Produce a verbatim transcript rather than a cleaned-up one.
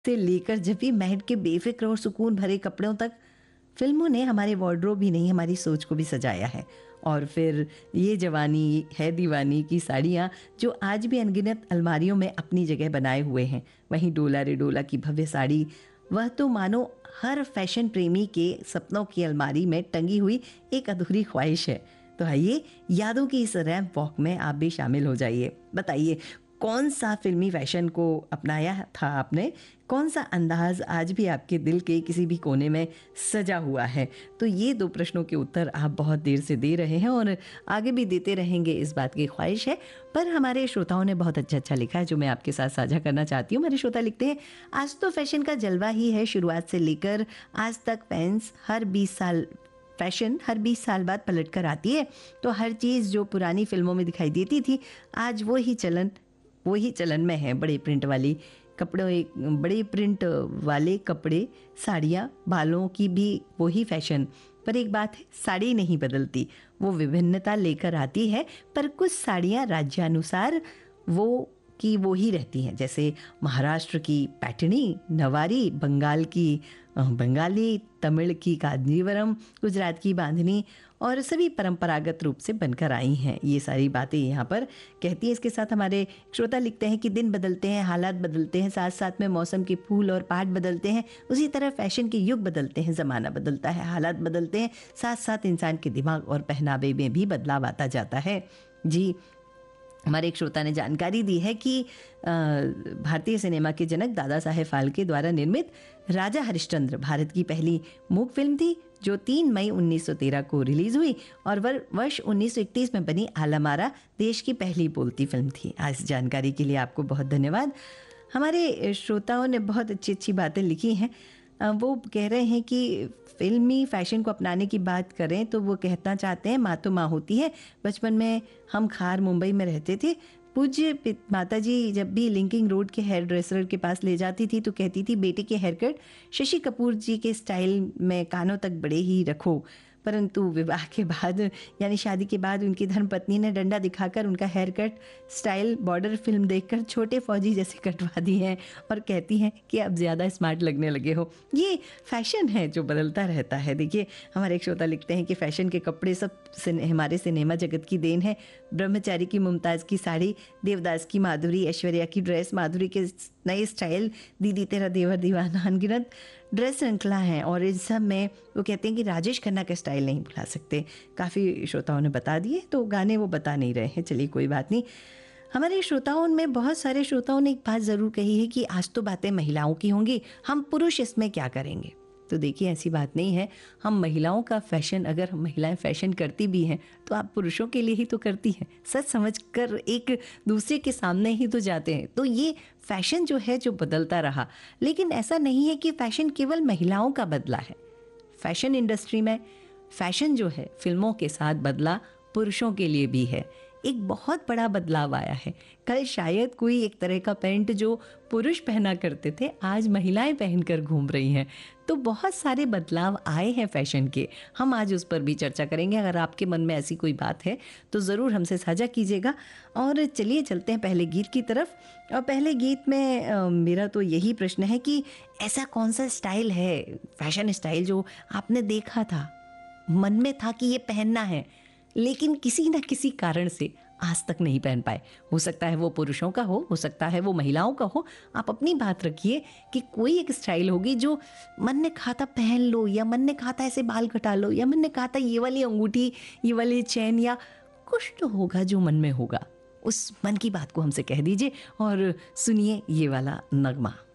से लेकर जब भी महक के बेफ़िक्र और सुकून भरे कपड़ों तक, फ़िल्मों ने हमारे वार्डरोब ही नहीं, हमारी सोच को भी सजाया है। और फिर ये जवानी है दीवानी की साड़ियाँ जो आज भी अनगिनत अलमारियों में अपनी जगह बनाए हुए हैं। वहीं डोला रे डोला की भव्य साड़ी, वह तो मानो हर फ़ैशन प्रेमी के सपनों की अलमारी में टंगी हुई एक अधूरी ख्वाहिश है। तो आइए, यादों की इस रैंप वॉक में आप भी शामिल हो जाइए। बताइए, कौन सा फ़िल्मी फ़ैशन को अपनाया था आपने? कौन सा अंदाज़ आज भी आपके दिल के किसी भी कोने में सजा हुआ है? तो ये दो प्रश्नों के उत्तर आप बहुत देर से दे रहे हैं और आगे भी देते रहेंगे, इस बात की ख्वाहिश है। पर हमारे श्रोताओं ने बहुत अच्छा-अच्छा लिखा है जो मैं आपके साथ साझा करना चाहती हूँ। हमारे श्रोता लिखते हैं, आज तो फ़ैशन का जलवा ही है, शुरुआत से लेकर आज तक फैंस हर बीस साल फ़ैशन हर बीस साल बाद पलट कर आती है। तो हर चीज़ जो पुरानी फ़िल्मों में दिखाई देती थी, आज वो ही चलन वो ही चलन में है। बड़े प्रिंट वाली कपड़ों एक बड़े प्रिंट वाले कपड़े, साड़ियाँ, बालों की भी वही फ़ैशन। पर एक बात है, साड़ी नहीं बदलती, वो विभिन्नता लेकर आती है। पर कुछ साड़ियाँ राज्यानुसार वो की वो ही रहती हैं, जैसे महाराष्ट्र की पैठनी, नवारी, बंगाल की अ, बंगाली, तमिल की कांजीवरम, गुजरात की बांधनी और सभी परंपरागत रूप से बनकर आई हैं। ये सारी बातें यहाँ पर कहती हैं। इसके साथ हमारे श्रोता लिखते हैं कि दिन बदलते हैं, हालात बदलते हैं, साथ साथ में मौसम के फूल और पात बदलते हैं, उसी तरह फैशन के युग बदलते हैं, ज़माना बदलता है, हालात बदलते हैं, साथ साथ इंसान के दिमाग और पहनावे में भी बदलाव आता जाता है। जी, हमारे एक श्रोता ने जानकारी दी है कि अ, भारतीय सिनेमा के जनक दादा साहेब फाल्के द्वारा निर्मित राजा हरिश्चंद्र भारत की पहली मूक फिल्म थी जो तीन मई उन्नीस सौ तेरह को रिलीज हुई और वर, वर्ष उन्नीस सौ इकतीस में बनी आलमारा देश की पहली बोलती फिल्म थी। इस जानकारी के लिए आपको बहुत धन्यवाद। हमारे श्रोताओं ने बहुत अच्छी अच्छी बातें लिखी हैं। अ, वो कह रहे हैं कि फ़िल्मी फ़ैशन को अपनाने की बात करें तो वो कहना चाहते हैं, माँ तो माँ होती है। बचपन में हम खार मुंबई में रहते थे। पूज्य पित- माताजी जब भी लिंकिंग रोड के हेयर ड्रेसर के पास ले जाती थी तो कहती थी, बेटे के हेयर कट शशि कपूर जी के स्टाइल में कानों तक बड़े ही रखो। परंतु विवाह के बाद यानी शादी के बाद उनकी धर्मपत्नी ने डंडा दिखाकर उनका hair cut style border film देखकर छोटे फौजी जैसे कटवा दी है और कहती हैं कि अब ज़्यादा स्मार्ट लगने लगे हो। ये फैशन है जो बदलता रहता है। देखिए, हमारे एक श्रोता लिखते हैं कि फ़ैशन के कपड़े सब सिने, हमारे सिनेमा जगत की देन है। ब्रह्मचारी की मुमताज़ की साड़ी, देवदास की माधुरी, ऐश्वर्या की ड्रेस, माधुरी के नए स्टाइल, दीदी तेरा देवर दीवाना, अनगिनत ड्रेस श्रृंखला हैं और इस सब में वो कहते हैं कि राजेश खन्ना का स्टाइल नहीं भुला सकते। काफ़ी श्रोताओं ने बता दिए, तो गाने वो बता नहीं रहे हैं। चलिए कोई बात नहीं। हमारे श्रोताओं में बहुत सारे श्रोताओं ने एक बात ज़रूर कही है कि आज तो बातें महिलाओं की होंगी, हम पुरुष इसमें क्या करेंगे। तो देखिए, ऐसी बात नहीं है। हम महिलाओं का फ़ैशन, अगर हम महिलाएं फ़ैशन करती भी हैं तो आप पुरुषों के लिए ही तो करती हैं, सच समझ कर एक दूसरे के सामने ही तो जाते हैं। तो ये फ़ैशन जो है जो बदलता रहा, लेकिन ऐसा नहीं है कि फ़ैशन केवल महिलाओं का बदला है। फैशन इंडस्ट्री में फैशन जो है फिल्मों के साथ बदला, पुरुषों के लिए भी है। एक बहुत बड़ा बदलाव आया है। कल शायद कोई एक तरह का पैंट जो पुरुष पहना करते थे आज महिलाएं पहनकर घूम रही हैं। तो बहुत सारे बदलाव आए हैं फैशन के। हम आज उस पर भी चर्चा करेंगे। अगर आपके मन में ऐसी कोई बात है तो ज़रूर हमसे साझा कीजिएगा। और चलिए चलते हैं पहले गीत की तरफ। और पहले गीत में अ, मेरा तो यही प्रश्न है कि ऐसा कौन सा स्टाइल है, फैशन स्टाइल, जो आपने देखा था, मन में था कि ये पहनना है, लेकिन किसी न किसी कारण से आज तक नहीं पहन पाए। हो सकता है वो पुरुषों का हो हो सकता है वो महिलाओं का हो। आप अपनी बात रखिए कि कोई एक स्टाइल होगी जो मन ने कहा था पहन लो, या मन ने कहा था ऐसे बाल कटा लो, या मन ने कहा था ये वाली अंगूठी, ये वाली चैन, या कुछ तो होगा जो मन में होगा। उस मन की बात को हमसे कह दीजिए और सुनिए ये वाला नगमा।